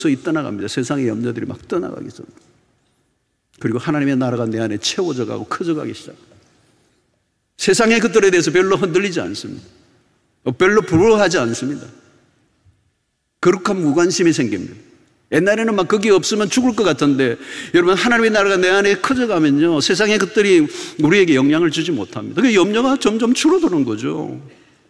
떠나갑니다. 세상의 염려들이 막 떠나가기 전. 그리고 하나님의 나라가 내 안에 채워져 가고 커져가기 시작합니다. 세상의 것들에 대해서 별로 흔들리지 않습니다. 별로 부러워하지 않습니다. 거룩한 무관심이 생깁니다. 옛날에는 막 거기 없으면 죽을 것 같은데 여러분 하나님의 나라가 내 안에 커져가면요 세상의 것들이 우리에게 영향을 주지 못합니다. 그 염려가 점점 줄어드는 거죠.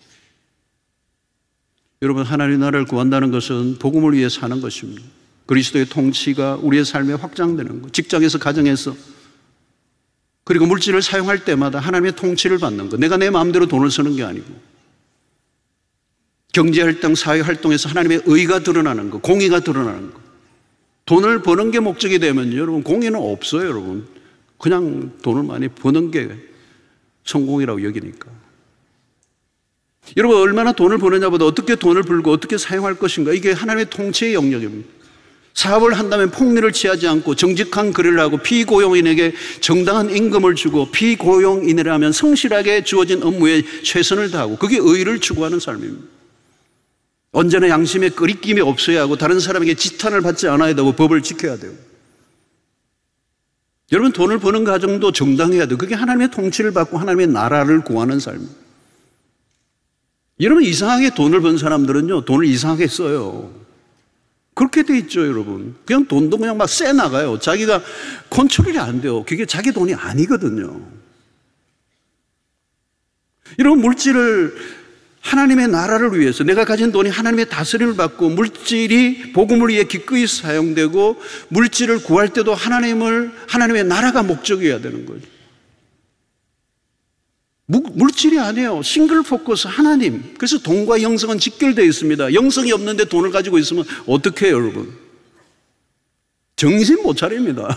여러분 하나님의 나라를 구한다는 것은 복음을 위해 사는 것입니다. 그리스도의 통치가 우리의 삶에 확장되는 것, 직장에서 가정에서 그리고 물질을 사용할 때마다 하나님의 통치를 받는 것. 내가 내 마음대로 돈을 쓰는 게 아니고 경제활동, 사회활동에서 하나님의 의가 드러나는 것, 공의가 드러나는 것. 돈을 버는 게 목적이 되면 여러분 공의는 없어요. 여러분 그냥 돈을 많이 버는 게 성공이라고 여기니까. 여러분 얼마나 돈을 버느냐보다 어떻게 돈을 벌고 어떻게 사용할 것인가, 이게 하나님의 통치의 영역입니다. 사업을 한다면 폭리를 취하지 않고 정직한 거래를 하고 피고용인에게 정당한 임금을 주고 피고용인이라면 성실하게 주어진 업무에 최선을 다하고, 그게 의를 추구하는 삶입니다. 언제나 양심에 끄리낌이 없어야 하고 다른 사람에게 지탄을 받지 않아야 되고 법을 지켜야 돼요. 여러분 돈을 버는 과정도 정당해야 돼요. 그게 하나님의 통치를 받고 하나님의 나라를 구하는 삶입니다. 여러분 이상하게 돈을 번 사람들은요 돈을 이상하게 써요. 그렇게 돼 있죠. 여러분 그냥 돈도 그냥 막 쎄 나가요. 자기가 컨트롤이 안 돼요. 그게 자기 돈이 아니거든요. 여러분 물질을 하나님의 나라를 위해서, 내가 가진 돈이 하나님의 다스림을 받고 물질이 복음을 위해 기꺼이 사용되고 물질을 구할 때도 하나님의 나라가 목적이어야 되는 거죠. 물질이 아니에요. 싱글 포커스 하나님. 그래서 돈과 영성은 직결되어 있습니다. 영성이 없는데 돈을 가지고 있으면 어떻게 해요, 여러분? 정신 못 차립니다.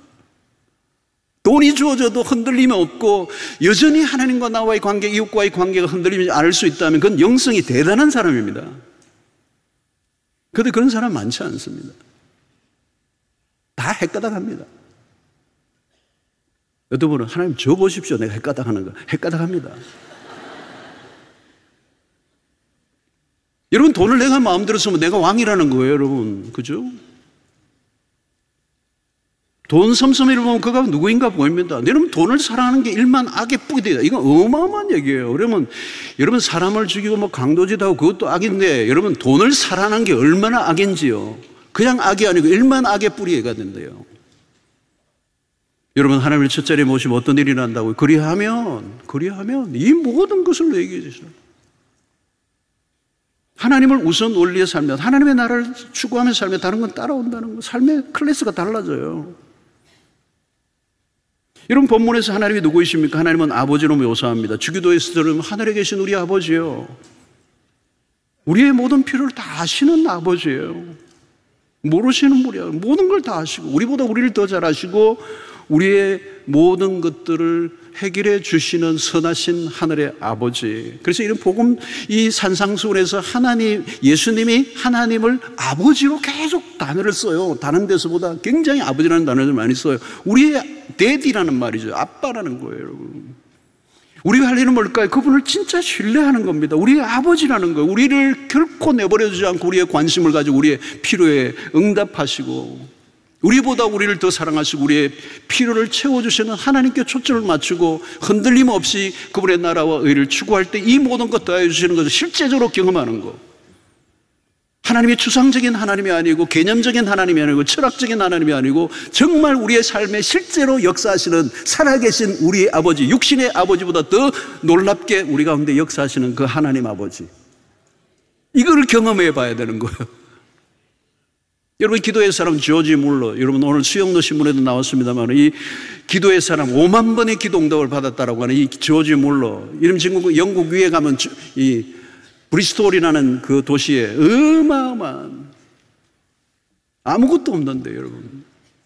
돈이 주어져도 흔들림이 없고 여전히 하나님과 나와의 관계, 이웃과의 관계가 흔들리지 않을 수 있다면 그건 영성이 대단한 사람입니다. 그런데 그런 사람 많지 않습니다. 다 헷가닥합니다. 어떤 분은 하나님 저 보십시오. 내가 헷가닥하는 거. 헷가닥합니다. 여러분 돈을 내가 마음대로 쓰면 내가 왕이라는 거예요, 여러분. 그죠? 돈 섬섬이를 보면 그가 누구인가 보입니다. 여러분 돈을 사랑하는 게 일만 악의 뿌리 되다. 이건 어마어마한 얘기예요. 그러면 여러분 사람을 죽이고 뭐 강도짓 하고 그것도 악인데, 여러분 돈을 사랑하는 게 얼마나 악인지요. 그냥 악이 아니고 일만 악의 뿌리가 된대요. 여러분 하나님을 첫자리에 모시면 어떤 일이 난다고요? 그리하면 이 모든 것을 얘기해 주시죠. 하나님을 우선 원리에 살면, 하나님의 나라를 추구하며 살면 다른 건 따라온다는 거. 삶의 클래스가 달라져요. 여러분 본문에서 하나님이 누구이십니까? 하나님은 아버지로 묘사합니다. 주기도에서 들으면 하늘에 계신 우리 아버지예요. 우리의 모든 필요를 다 아시는 아버지예요. 모르시는 분이에요. 모든 걸 다 아시고 우리보다 우리를 더 잘 아시고 우리의 모든 것들을 해결해 주시는 선하신 하늘의 아버지. 그래서 이런 복음, 이 산상수훈에서 예수님이 하나님을 아버지로 계속 단어를 써요. 다른 데서보다 굉장히 아버지라는 단어를 많이 써요. 우리의 데디라는 말이죠. 아빠라는 거예요, 여러분. 우리가 할 일은 뭘까요? 그분을 진짜 신뢰하는 겁니다. 우리의 아버지라는 거예요. 우리를 결코 내버려두지 않고 우리의 관심을 가지고 우리의 필요에 응답하시고 우리보다 우리를 더 사랑하시고 우리의 필요를 채워주시는 하나님께 초점을 맞추고 흔들림 없이 그분의 나라와 의를 추구할 때 이 모든 것 더해 주시는 것을 실제적으로 경험하는 것. 하나님이 추상적인 하나님이 아니고 개념적인 하나님이 아니고 철학적인 하나님이 아니고 정말 우리의 삶에 실제로 역사하시는 살아계신 우리의 아버지, 육신의 아버지보다 더 놀랍게 우리 가운데 역사하시는 그 하나님 아버지, 이걸 경험해 봐야 되는 거예요. 여러분 기도의 사람 조지 물러, 여러분 오늘 수영로 신문에도 나왔습니다만 이 기도의 사람 5만 번의 기도 응답을 받았다라고 하는 이 조지 물러, 이름 친구 영국 위에 가면 이 브리스톨이라는 그 도시에 어마어마한 아무것도 없는데 여러분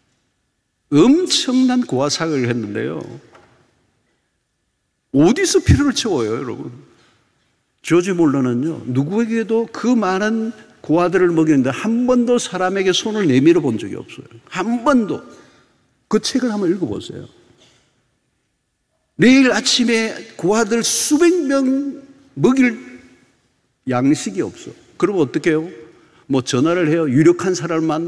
엄청난 고아사역을 했는데요. 어디서 필요를 채워요, 여러분? 조지 물러는요 누구에게도 그 많은 고아들을 먹이는데 한 번도 사람에게 손을 내밀어 본 적이 없어요. 한 번도. 그 책을 한번 읽어보세요. 내일 아침에 고아들 수백 명 먹일 양식이 없어. 그러면 어떻게 해요? 뭐 전화를 해요. 유력한 사람을 만나